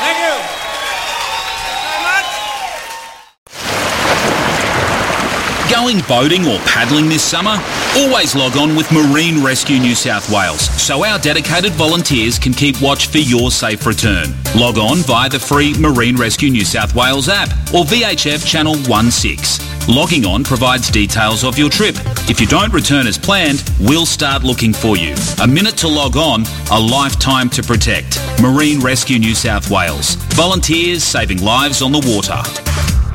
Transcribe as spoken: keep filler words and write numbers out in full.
Thank you. Going boating or paddling this summer? Always log on with Marine Rescue New South Wales so our dedicated volunteers can keep watch for your safe return. Log on via the free Marine Rescue New South Wales app or V H F Channel sixteen. Logging on provides details of your trip. If you don't return as planned, we'll start looking for you. A minute to log on, a lifetime to protect. Marine Rescue New South Wales. Volunteers saving lives on the water.